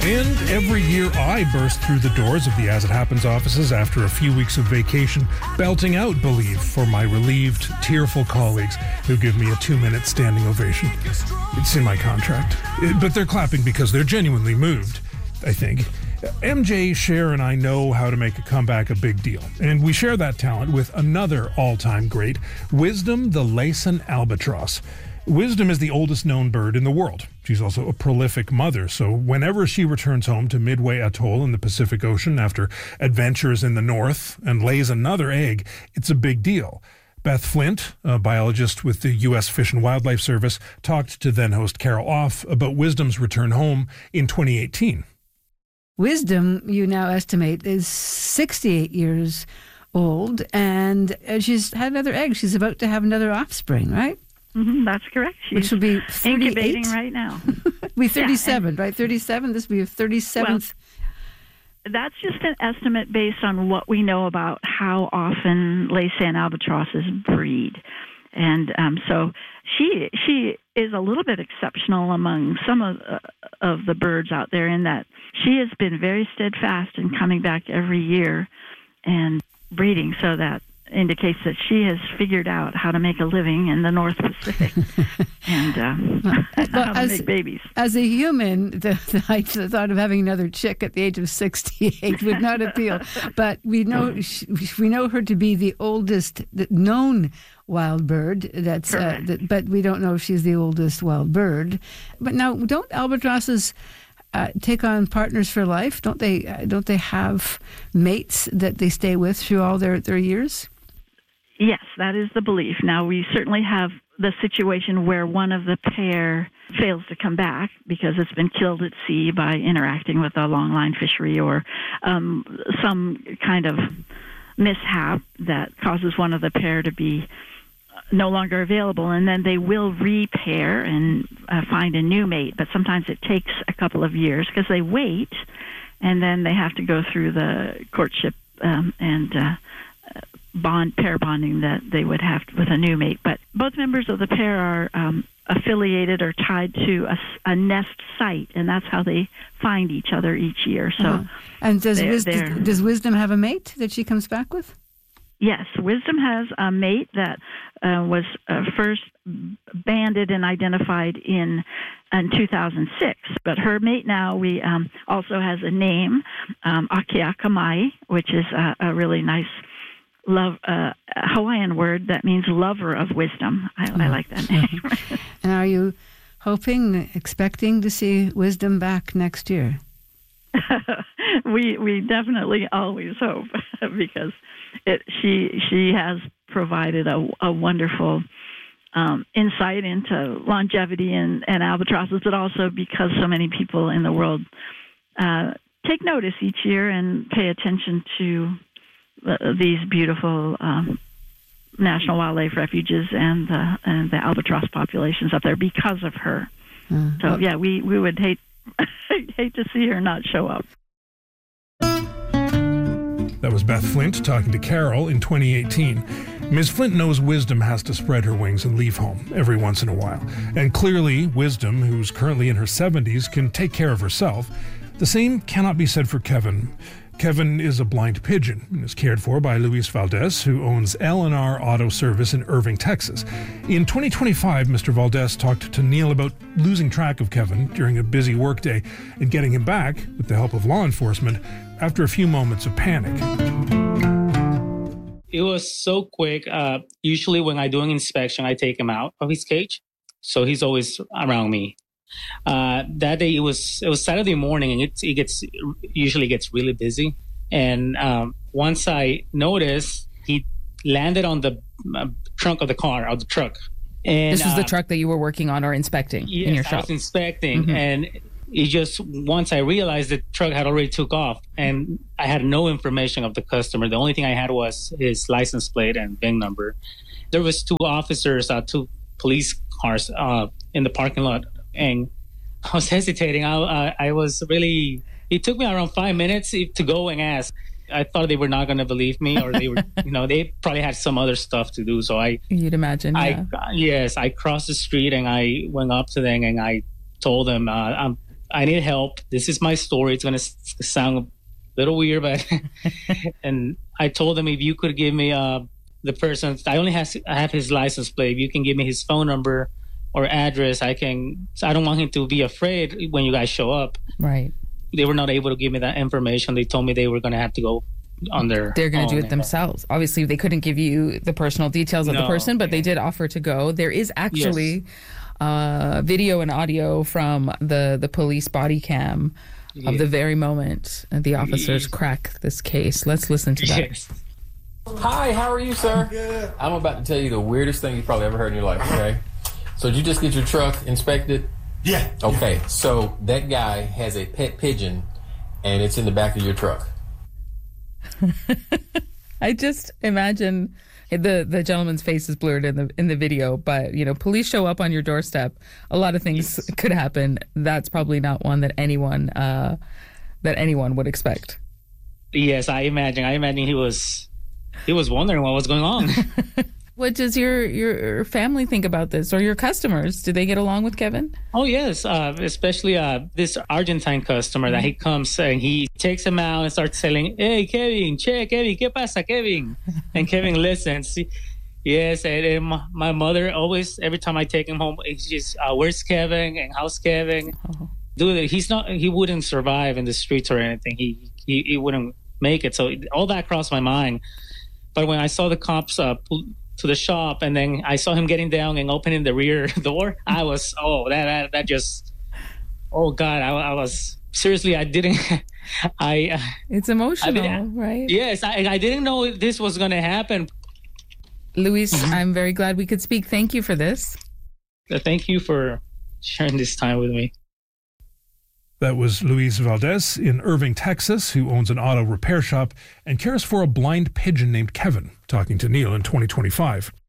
And every year I burst through the doors of the As It Happens offices after a few weeks of vacation, belting out Believe for my relieved, tearful colleagues who give me a 2-minute standing ovation. It's in my contract. But they're clapping because they're genuinely moved, I think. MJ, Cher, and I know how to make a comeback a big deal. And we share that talent with another all-time great, Wisdom the Laysan albatross. Wisdom is the oldest known bird in the world. She's also a prolific mother, so whenever she returns home to Midway Atoll in the Pacific Ocean after adventures in the north and lays another egg, it's a big deal. Beth Flint, a biologist with the U.S. Fish and Wildlife Service, talked to then-host Carol Off about Wisdom's return home in 2018. Wisdom, you now estimate, is 68 years old, and she's had another egg. She's about to have another offspring, right? Mm-hmm, that's correct. She's which will be 38? Incubating right now. Be 37, right? 37? This will be a 37th. Well, that's just an estimate based on what we know about how often Laysan albatrosses breed. And so she is a little bit exceptional among some of the birds out there in that she has been very steadfast in coming back every year and breeding, so that indicates that she has figured out how to make a living in the North Pacific and how to make babies. As a human, the thought of having another chick at the age of 68 would not appeal. But we know her to be the oldest known wild bird. But we don't know if she's the oldest wild bird. But now, don't albatrosses take on partners for life? Don't they have mates that they stay with through all their years? Yes, that is the belief. Now, we certainly have the situation where one of the pair fails to come back because it's been killed at sea by interacting with a longline fishery or some kind of mishap that causes one of the pair to be no longer available, and then they will repair and find a new mate. But sometimes it takes a couple of years because they wait, and then they have to go through the courtship and pair bonding that they would have with a new mate. But both members of the pair are affiliated or tied to a nest site, and that's how they find each other each year. So, and does Wisdom have a mate that she comes back with? Yes, Wisdom has a mate that was first banded and identified in 2006. But her mate now also has a name, Akiakamai, which is a really nice Hawaiian word that means lover of wisdom. I like that name. And are you expecting to see Wisdom back next year? We definitely always hope because she has provided a wonderful insight into longevity and albatrosses, but also because so many people in the world take notice each year and pay attention to these beautiful national wildlife refuges and the albatross populations up there because of her. So yeah, we would hate to see her not show up. That was Beth Flint talking to Carol in 2018. Ms. Flint knows Wisdom has to spread her wings and leave home every once in a while. And clearly, Wisdom, who's currently in her 70s, can take care of herself. The same cannot be said for Kevin. Kevin is a blind pigeon and is cared for by Luis Valdez, who owns L&R Auto Service in Irving, Texas. In 2025, Mr. Valdez talked to Neil about losing track of Kevin during a busy workday and getting him back, with the help of law enforcement, after a few moments of panic. It was so quick. Usually when I'm doing inspection, I take him out of his cage. So he's always around me. That day it was Saturday morning, and it usually gets really busy. And once I noticed, he landed on the trunk of the car, or the truck. And this was the truck that you were working on or inspecting in your shop? I was inspecting, and it just, once I realized the truck had already took off, and I had no information of the customer. The only thing I had was his license plate and VIN number. There was two police cars in the parking lot. And I was hesitating. I was really, it took me around 5 minutes to go and ask. I thought they were not going to believe me, or they were, they probably had some other stuff to do. So you'd imagine. Yeah. I crossed the street and I went up to them and I told them, I'm I need help. This is my story. It's going to sound a little weird, but and I told him if you could give me the person, I have his license plate. If you can give me his phone number or address, I don't want him to be afraid when you guys show up. Right. They were not able to give me that information. They told me they were going to have to go on their They're going to do it own. themselves. Obviously, they couldn't give you the personal details of the person, but they did offer to go. There is actually video and audio from the police body cam of the very moment the officers crack this case. Let's listen to that. Yes. Hi, how are you, sir? Good. I'm about to tell you the weirdest thing you probably ever heard in your life, okay? So did you just get your truck inspected? Yeah. Okay, so that guy has a pet pigeon, and it's in the back of your truck. I just imagine the gentleman's face is blurred in the video, but police show up on your doorstep. A lot of things could happen. That's probably not one that anyone would expect. Yes, I imagine he was wondering what was going on. What does your family think about this, or your customers? Do they get along with Kevin? Oh, yes, especially this Argentine customer that he comes and he takes him out and starts saying, "Hey, Kevin, che, Kevin, ¿qué pasa, Kevin?" And Kevin listens. Yes, and my mother always, every time I take him home, she's, "Where's Kevin? And how's Kevin?" Oh. Dude, he wouldn't survive in the streets or anything. He wouldn't make it. So all that crossed my mind. But when I saw the cops to the shop, and then I saw him getting down and opening the rear door, I was, that just, oh God, I was, seriously, I didn't, it's emotional, right? Yes, I didn't know this was going to happen. Luis, I'm very glad we could speak. Thank you for this. Thank you for sharing this time with me. That was Luis Valdez in Irving, Texas, who owns an auto repair shop and cares for a blind pigeon named Kevin, talking to Neil in 2025.